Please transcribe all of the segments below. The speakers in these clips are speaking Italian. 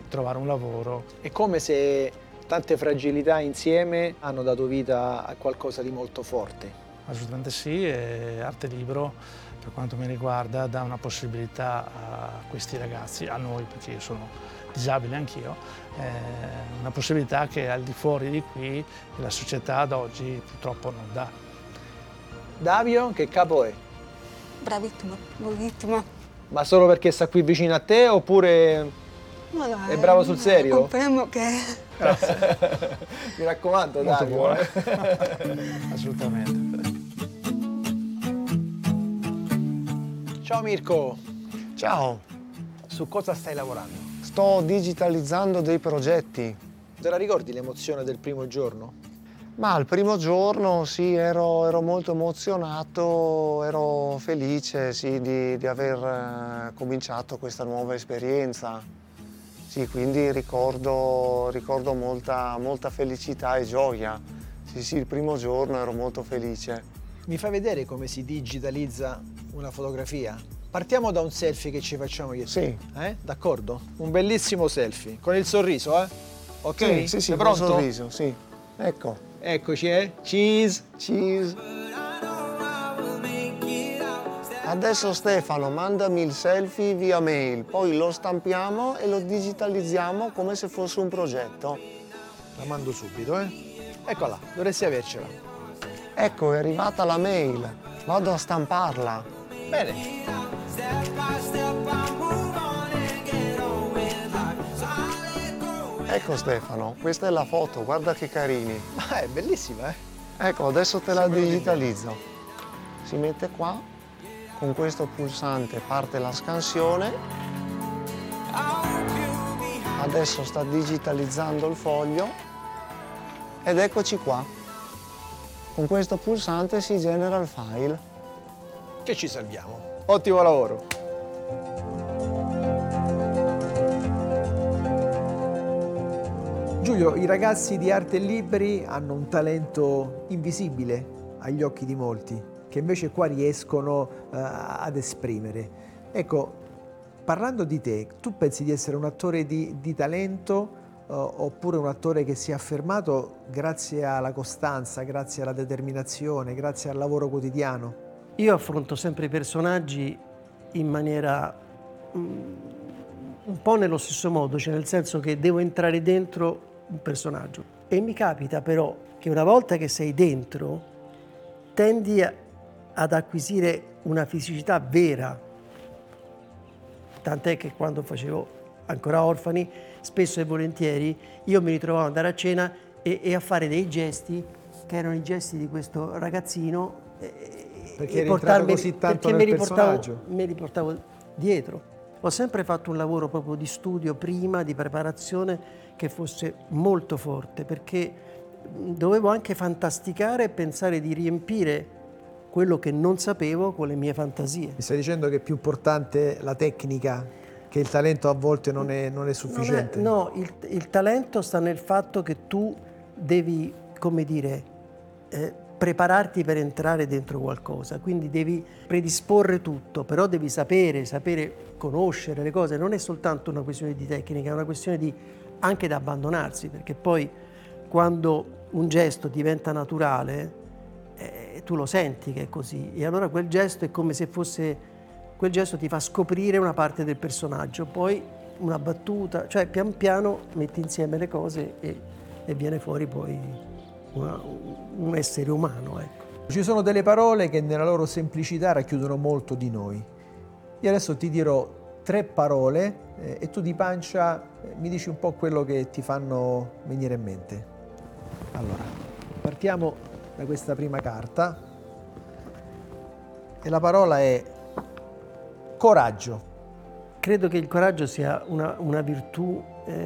trovare un lavoro. È come se tante fragilità insieme hanno dato vita a qualcosa di molto forte. Assolutamente sì, e Arte Libro, per quanto mi riguarda, dà una possibilità a questi ragazzi, a noi, perché io sono disabile anch'io, una possibilità che al di fuori di qui la società ad oggi purtroppo non dà. Davio, che capo è? Bravissimo, bravissimo. Ma solo perché sta qui vicino a te oppure Ma dai, è bravo sul serio? Confermo che... Grazie. Mi raccomando, Molto Davio. buono. Assolutamente. Ciao Mirko, Ciao, su cosa stai lavorando? sto digitalizzando dei progetti. Te la ricordi l'emozione del primo giorno? Ma al primo giorno sì, ero molto emozionato, ero felice sì, di aver cominciato questa nuova esperienza. Sì, quindi ricordo molta felicità e gioia. Sì, sì, il primo giorno ero molto felice. Mi fai vedere come si digitalizza una fotografia? Partiamo da un selfie che ci facciamo io e Sì. te, d'accordo? Un bellissimo selfie, con il sorriso, Ok? Sì, sì, Sei con pronto? sorriso, sì. Ecco. Eccoci, Cheese! Cheese. Adesso Stefano mandami il selfie via mail, poi lo stampiamo e lo digitalizziamo come se fosse un progetto. La mando subito, Eccola, dovresti avercela. Ecco, è arrivata la mail, vado a stamparla. Bene. Ecco Stefano, questa è la foto, guarda che carini. Ma è bellissima, Ecco, adesso te la Sembra di digitalizzo. Si mette qua, con questo pulsante parte la scansione. Adesso sta digitalizzando il foglio ed eccoci qua. Con questo pulsante si genera il file. Che ci salviamo. Ottimo lavoro. Giulio, i ragazzi di Arte Libri hanno un talento invisibile agli occhi di molti, che invece qua riescono ad esprimere. Ecco, parlando di te, tu pensi di essere un attore di talento oppure un attore che si è affermato grazie alla costanza, grazie alla determinazione, grazie al lavoro quotidiano? Io affronto sempre i personaggi in maniera un po' nello stesso modo, cioè nel senso che devo entrare dentro un personaggio. E mi capita però che una volta che sei dentro tendi ad acquisire una fisicità vera. Tant'è che quando facevo ancora Orfani, spesso e volentieri io mi ritrovavo ad andare a cena e a fare dei gesti che erano i gesti di questo ragazzino Perché eri entrato così tanto nel personaggio. mi riportavo dietro. Ho sempre fatto un lavoro proprio di studio prima, di preparazione, che fosse molto forte, perché dovevo anche fantasticare e pensare di riempire quello che non sapevo con le mie fantasie. Mi stai dicendo che è più importante la tecnica, che il talento a volte non è sufficiente? No, il talento sta nel fatto che tu devi, come dire, prepararti per entrare dentro qualcosa, quindi devi predisporre tutto, però devi sapere conoscere le cose, non è soltanto una questione di tecnica, è una questione anche da abbandonarsi, perché poi quando un gesto diventa naturale tu lo senti che è così e allora quel gesto è come se quel gesto ti fa scoprire una parte del personaggio, poi una battuta, cioè pian piano metti insieme le cose e viene fuori poi un essere umano, ecco. Ci sono delle parole che nella loro semplicità racchiudono molto di noi. Io adesso ti dirò 3 parole e tu di pancia mi dici un po' quello che ti fanno venire in mente. Allora, partiamo da questa prima carta e la parola è coraggio. Credo che il coraggio sia una virtù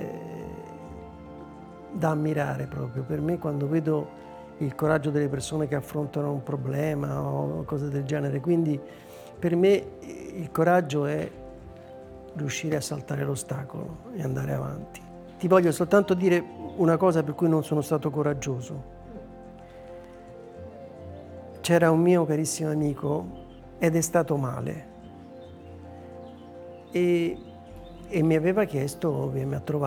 da ammirare proprio. Per me, quando vedo il coraggio delle persone che affrontano un problema o cose del genere, quindi per me il coraggio è riuscire a saltare l'ostacolo e andare avanti. Ti voglio soltanto dire una cosa per cui non sono stato coraggioso. C'era un mio carissimo amico ed è stato male e mi aveva chiesto, mi ha trovato